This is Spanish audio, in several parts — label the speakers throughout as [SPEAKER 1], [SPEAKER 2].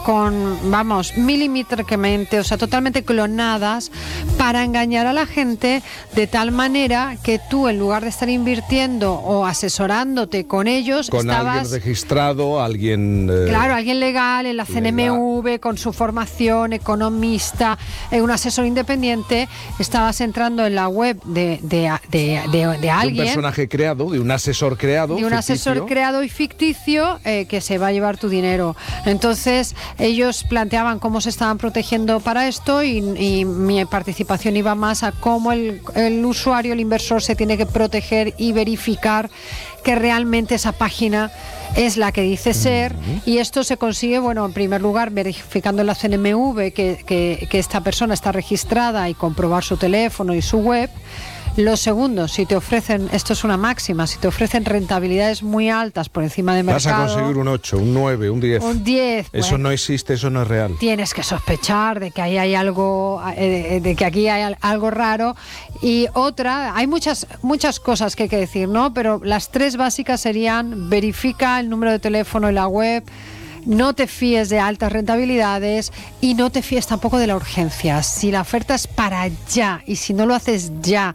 [SPEAKER 1] vamos, milimétricamente, o sea, totalmente clonadas para engañar a la gente de tal manera que tú, en lugar de estar invirtiendo o asesorándote con ellos,
[SPEAKER 2] con
[SPEAKER 1] estabas...
[SPEAKER 2] alguien registrado, alguien...
[SPEAKER 1] Claro, alguien legal en la CNMV, con su formación, economista, un asesor independiente, estabas entrando en la web de alguien.
[SPEAKER 2] De un personaje creado, de un asesor creado.
[SPEAKER 1] De un asesor creado y ficticio que se va a llevar tu dinero. Entonces, ellos planteaban cómo se estaban protegiendo para esto y mi participación iba más a cómo el usuario, el inversor, se tiene que proteger y verificar que realmente esa página es la que dice ser, y esto se consigue, bueno, en primer lugar verificando en la CNMV que esta persona está registrada y comprobar su teléfono y su web. Lo segundo, si te ofrecen, esto es una máxima, si te ofrecen rentabilidades muy altas por encima de mercado...
[SPEAKER 2] Vas a conseguir un 8, un 9, un 10.
[SPEAKER 1] Un 10.
[SPEAKER 2] Eso
[SPEAKER 1] bueno,
[SPEAKER 2] no existe, eso no es real.
[SPEAKER 1] Tienes que sospechar de que ahí hay algo, de que aquí hay algo raro. Y otra, hay muchas cosas que hay que decir, ¿no? Pero las tres básicas serían: verifica el número de teléfono y la web, no te fíes de altas rentabilidades y no te fíes tampoco de la urgencia. Si la oferta es para ya y si no lo haces ya,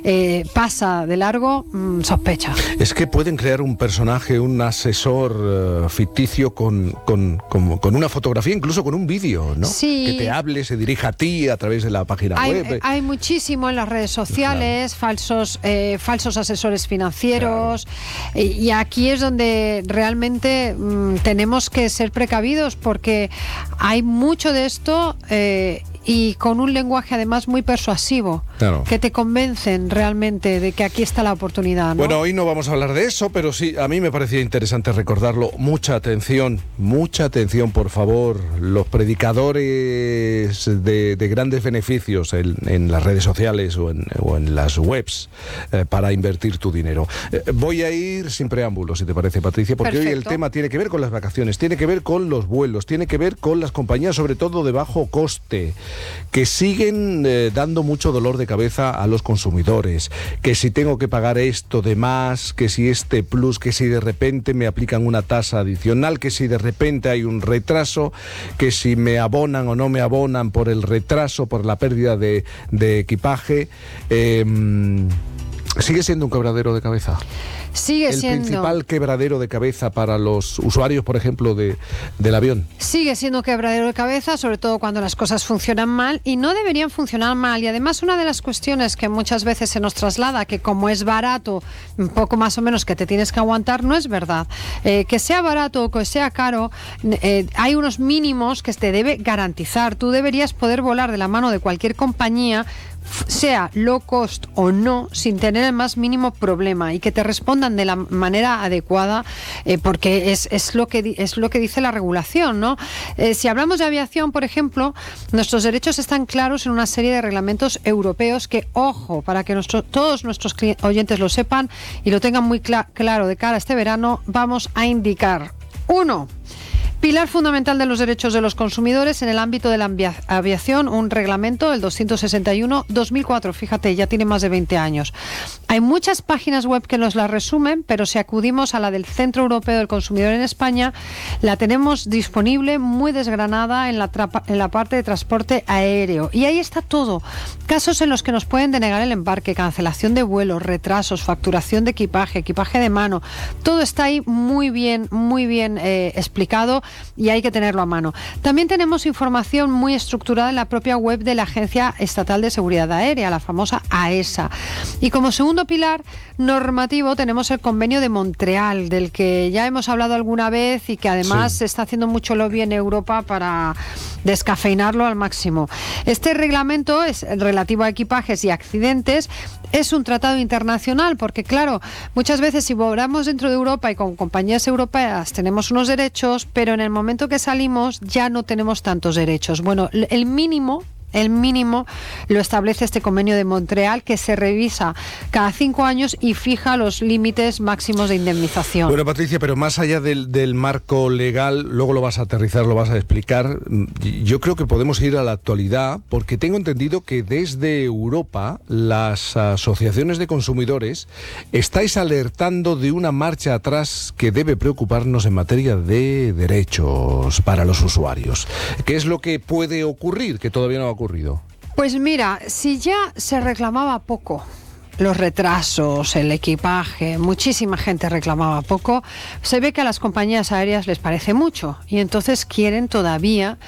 [SPEAKER 1] pasa de largo, sospecha.
[SPEAKER 2] Es que pueden crear un personaje, un asesor ficticio con una fotografía, incluso con un vídeo, ¿no?
[SPEAKER 1] Sí.
[SPEAKER 2] Que te hable, se dirija a ti a través de la página web.
[SPEAKER 1] Hay muchísimo en las redes sociales, claro. falsos asesores financieros, claro. Y aquí es donde realmente tenemos que ser precavidos, porque hay mucho de esto y con un lenguaje además muy persuasivo, claro, que te convencen realmente de que aquí está la oportunidad, ¿no?
[SPEAKER 2] Bueno, hoy no vamos a hablar de eso, pero sí, a mí me parecía interesante recordarlo. Mucha atención, por favor. Los predicadores de grandes beneficios en las redes sociales o en las webs para invertir tu dinero. Voy a ir sin preámbulos, si te parece, Patricia, porque Perfecto. Hoy el tema tiene que ver con las vacaciones, tiene que ver con los vuelos, tiene que ver con las compañías, sobre todo de bajo coste, que siguen dando mucho dolor de cabeza a los consumidores, que si tengo que pagar esto de más, que si este plus, que si de repente me aplican una tasa adicional, que si de repente hay un retraso, que si me abonan o no me abonan por el retraso, por la pérdida de equipaje. ¿Sigue siendo un quebradero de cabeza?
[SPEAKER 1] Sigue siendo.
[SPEAKER 2] El principal quebradero de cabeza para los usuarios, por ejemplo, del avión.
[SPEAKER 1] Sigue siendo quebradero de cabeza, sobre todo cuando las cosas funcionan mal, y no deberían funcionar mal. Y además, una de las cuestiones que muchas veces se nos traslada, que como es barato, un poco más o menos que te tienes que aguantar, no es verdad. Que sea barato o que sea caro, hay unos mínimos que te debe garantizar. Tú deberías poder volar de la mano de cualquier compañía, sea low cost o no, sin tener el más mínimo problema, y que te respondan de la manera adecuada, porque es lo que dice la regulación, ¿no? Si hablamos de aviación, por ejemplo, nuestros derechos están claros en una serie de reglamentos europeos que, ojo, para que todos nuestros oyentes lo sepan y lo tengan muy claro de cara a este verano, vamos a indicar. 1. Pilar fundamental de los derechos de los consumidores en el ámbito de la aviación, un reglamento, el 261/2004, fíjate, ya tiene más de 20 años. Hay muchas páginas web que nos la resumen, pero si acudimos a la del Centro Europeo del Consumidor en España, la tenemos disponible, muy desgranada en la parte de transporte aéreo. Y ahí está todo. Casos en los que nos pueden denegar el embarque, cancelación de vuelos, retrasos, facturación de equipaje de mano. Todo está ahí muy bien explicado, y hay que tenerlo a mano. También tenemos información muy estructurada en la propia web de la Agencia Estatal de Seguridad Aérea, la famosa AESA. Y como segundo pilar normativo tenemos el Convenio de Montreal, del que ya hemos hablado alguna vez y que además se está haciendo mucho lobby en Europa para descafeinarlo al máximo. Este reglamento es relativo a equipajes y accidentes. Es un tratado internacional porque, claro, muchas veces si volamos dentro de Europa y con compañías europeas tenemos unos derechos, pero en el momento que salimos ya no tenemos tantos derechos. Bueno, el mínimo El mínimo lo establece este convenio de Montreal, que se revisa cada 5 años y fija los límites máximos de indemnización.
[SPEAKER 2] Bueno, Patricia, pero más allá del marco legal, luego lo vas a aterrizar, lo vas a explicar, yo creo que podemos ir a la actualidad, porque tengo entendido que desde Europa las asociaciones de consumidores estáis alertando de una marcha atrás que debe preocuparnos en materia de derechos para los usuarios. ¿Qué es lo que puede ocurrir, que todavía no ha ocurrido?
[SPEAKER 1] Pues mira, si ya se reclamaba poco los retrasos, el equipaje, muchísima gente reclamaba poco, se ve que a las compañías aéreas les parece mucho y entonces quieren todavía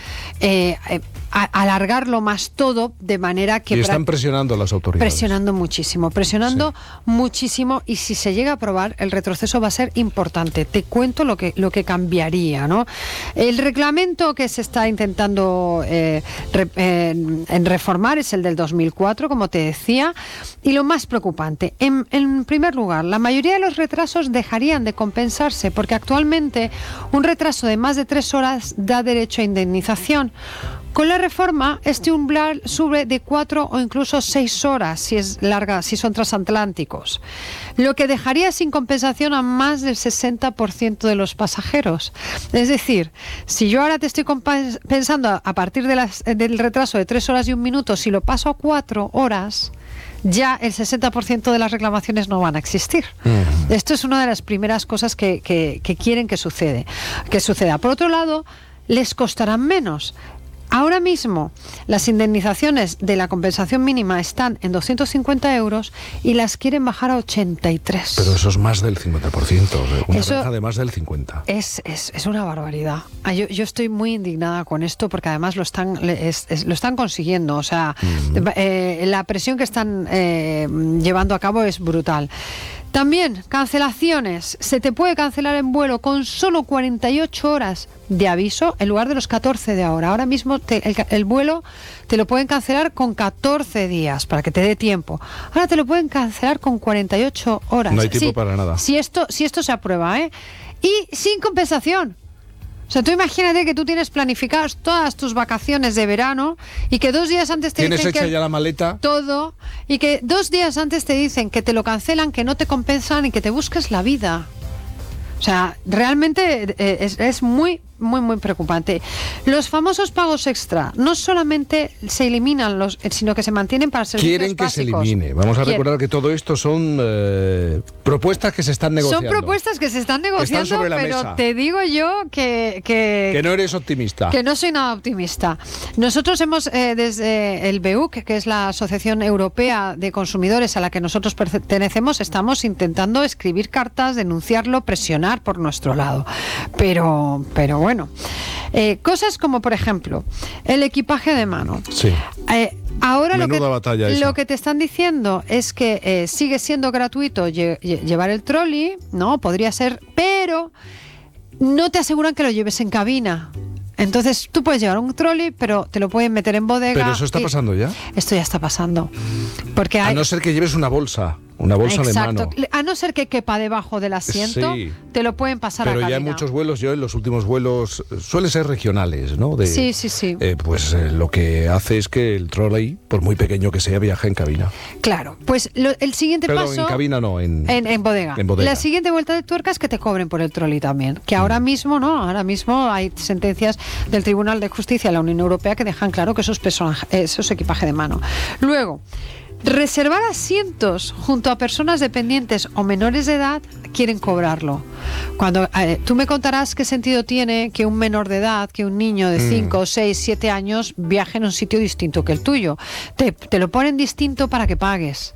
[SPEAKER 1] alargarlo más todo, de manera que...
[SPEAKER 2] Y están presionando a las autoridades.
[SPEAKER 1] Presionando muchísimo, muchísimo, y si se llega a aprobar, el retroceso va a ser importante. Te cuento lo que cambiaría, ¿no? El reglamento que se está intentando reformar es el del 2004, como te decía, y lo más preocupante, en primer lugar, la mayoría de los retrasos dejarían de compensarse, porque actualmente un retraso de más de 3 horas da derecho a indemnización. Con la reforma, este umbral sube de 4 o incluso 6 horas si es larga, si son transatlánticos, lo que dejaría sin compensación a más del 60% de los pasajeros. Es decir, si yo ahora te estoy pensando a partir del retraso de 3 horas y 1 minuto, si lo paso a 4 horas, ya el 60% de las reclamaciones no van a existir. Esto es una de las primeras cosas que quieren que suceda. Por otro lado, les costarán menos. Ahora mismo las indemnizaciones de la compensación mínima están en 250 euros y las quieren bajar a 83.
[SPEAKER 2] Pero eso es más del 50%, una baja de más del 50%.
[SPEAKER 1] Es una barbaridad. Yo estoy muy indignada con esto, porque además lo están consiguiendo. O sea, la presión que están llevando a cabo es brutal. También, cancelaciones. Se te puede cancelar en vuelo con solo 48 horas de aviso en lugar de los 14 de ahora. Ahora mismo el vuelo te lo pueden cancelar con 14 días para que te dé tiempo. Ahora te lo pueden cancelar con 48 horas.
[SPEAKER 2] No hay tiempo para nada.
[SPEAKER 1] Si esto se aprueba, ¿eh? Y sin compensación. O sea, tú imagínate que tú tienes planificadas todas tus vacaciones de verano y que 2 días antes te dicen que...
[SPEAKER 2] ¿Tienes hecha ya la maleta?
[SPEAKER 1] Todo. Y que 2 días antes te dicen que te lo cancelan, que no te compensan y que te busques la vida. O sea, realmente es muy, muy, muy preocupante. Los famosos pagos extra no solamente se eliminan, sino que se mantienen para servicios
[SPEAKER 2] Quieren que
[SPEAKER 1] básicos.
[SPEAKER 2] se elimine. Vamos a recordar que todo esto son propuestas que se están negociando.
[SPEAKER 1] Son propuestas que se están negociando,
[SPEAKER 2] están sobre la
[SPEAKER 1] pero
[SPEAKER 2] mesa.
[SPEAKER 1] te digo yo que
[SPEAKER 2] no eres optimista.
[SPEAKER 1] Que no soy nada optimista. Nosotros hemos, desde el BEUC, que es la Asociación Europea de Consumidores a la que nosotros pertenecemos, estamos intentando escribir cartas, denunciarlo, presionar por nuestro lado. Pero bueno. Cosas como, por ejemplo, el equipaje de mano.
[SPEAKER 2] Sí.
[SPEAKER 1] Ahora
[SPEAKER 2] batalla esa.
[SPEAKER 1] lo que te están diciendo es que sigue siendo gratuito llevar el trolley, ¿no? Podría ser, pero no te aseguran que lo lleves en cabina. Entonces tú puedes llevar un trolley, pero te lo pueden meter en bodega.
[SPEAKER 2] Pero eso está pasando ya.
[SPEAKER 1] Esto ya está pasando. Porque
[SPEAKER 2] a no ser que lleves una bolsa de mano.
[SPEAKER 1] A no ser que quepa debajo del asiento, sí, te lo pueden pasar a cabina.
[SPEAKER 2] Pero ya en muchos vuelos, yo en los últimos vuelos, suelen ser regionales, ¿no?
[SPEAKER 1] Sí.
[SPEAKER 2] Lo que hace es que el trolley, por muy pequeño que sea, viaje en cabina.
[SPEAKER 1] Claro, pues el siguiente paso...
[SPEAKER 2] en cabina no, en bodega.
[SPEAKER 1] La siguiente vuelta de tuerca es que te cobren por el trolley también. Que ahora mismo, ¿no? Ahora mismo hay sentencias del Tribunal de Justicia de la Unión Europea que dejan claro que eso es equipaje de mano. Luego, reservar asientos junto a personas dependientes o menores de edad quieren cobrarlo. Cuando tú me contarás qué sentido tiene que un menor de edad, que un niño de 5, 6, 7 años viaje en un sitio distinto que el tuyo. Te lo ponen distinto para que pagues.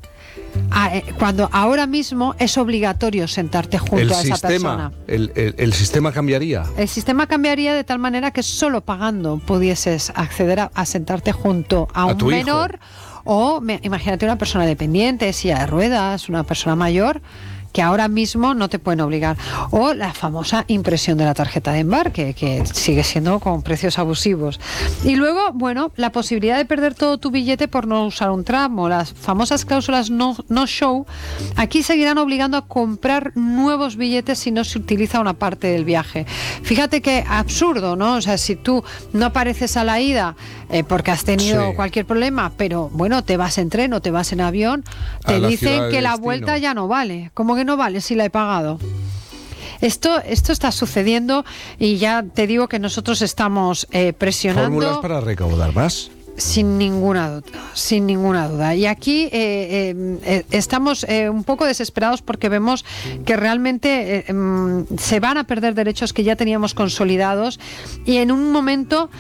[SPEAKER 1] Cuando ahora mismo es obligatorio sentarte junto a esa persona.
[SPEAKER 2] El sistema cambiaría.
[SPEAKER 1] El sistema cambiaría de tal manera que solo pagando pudieses acceder a sentarte junto a un menor. O imagínate una persona dependiente, silla de ruedas, una persona mayor, que ahora mismo no te pueden obligar. O la famosa impresión de la tarjeta de embarque, que sigue siendo con precios abusivos. Y luego, bueno, la posibilidad de perder todo tu billete por no usar un tramo, las famosas cláusulas no show, aquí seguirán obligando a comprar nuevos billetes si no se utiliza una parte del viaje. Fíjate qué absurdo, ¿no? O sea, si tú no apareces a la ida porque has tenido cualquier problema, pero bueno, te vas en tren o te vas en avión, te dicen que la vuelta ya no vale. ¿Cómo que no vale si la he pagado? Esto está sucediendo y ya te digo que nosotros estamos presionando.
[SPEAKER 2] ¿Fórmulas para recaudar más?
[SPEAKER 1] Sin ninguna duda. Y aquí estamos un poco desesperados porque vemos que realmente se van a perder derechos que ya teníamos consolidados y en un momento